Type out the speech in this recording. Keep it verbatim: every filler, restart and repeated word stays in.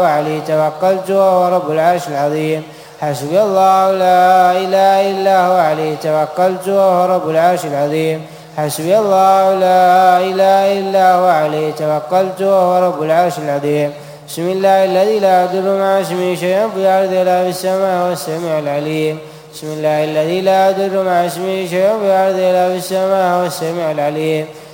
وعليه توكلت وهو رب العرش العظيم. حسبي الله لا إله إلا هو عليه توكلت وهو رب العرش العظيم. حسبي الله لا إله إلا هو عليه توكلت وهو رب العرش العظيم. بسم الله الذي لا يضر مع اسمه شيء في الأرض ولا في السماء والسميع العليم. بسم الله الذي لا يضر مع اسمه شيء في الأرض ولا في السماء والسميع العليم.